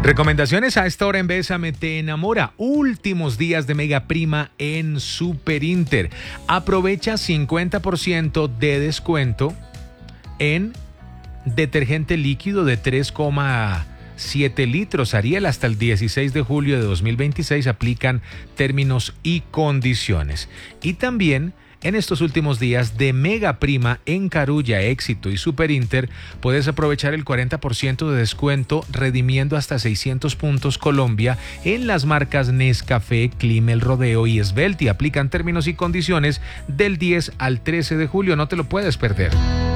Recomendaciones a esta hora en Bésame te enamora. Últimos días de Mega Prima en Super Inter. Aprovecha 50% de descuento en detergente líquido de 3,7 litros. Ariel, hasta el 16 de julio de 2026 aplican términos y condiciones. Y también en estos últimos días de Mega Prima en Carulla, Éxito y Super Inter, puedes aprovechar el 40% de descuento redimiendo hasta 600 puntos Colombia en las marcas Nescafé, Clima, El Rodeo y Svelti. Aplican términos y condiciones del 10 al 13 de julio. No te lo puedes perder.